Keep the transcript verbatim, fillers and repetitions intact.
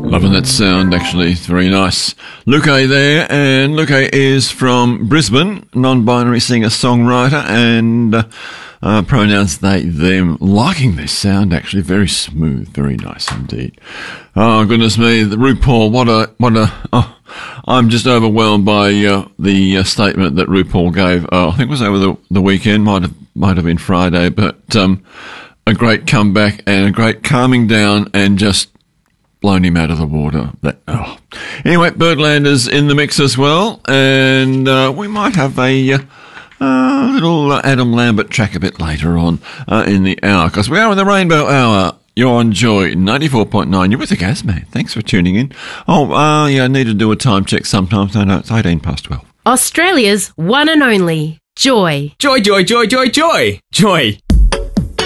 Loving that sound, actually. It's very nice. Luke there, and Luke is from Brisbane, non-binary singer-songwriter, and uh, uh, pronouns they, them. Liking this sound, actually. Very smooth, very nice indeed. Oh, goodness me, the RuPaul, what a, what a, oh, I'm just overwhelmed by uh, the uh, statement that RuPaul gave. Uh, I think it was over the, the weekend, might have, might have been Friday, but um, a great comeback and a great calming down and just blown him out of the water. That, oh. Anyway, Birdlanders in the mix as well, and uh, we might have a uh, uh, little uh, Adam Lambert track a bit later on uh, in the hour, because we are in the Rainbow Hour. You're on Joy ninety-four point nine. You're with the Gas Man. Thanks for tuning in. Oh, uh, yeah, I need to do a time check sometimes. No, no, it's eighteen past twelve. Australia's one and only Joy. Joy, joy, joy, joy, joy. Joy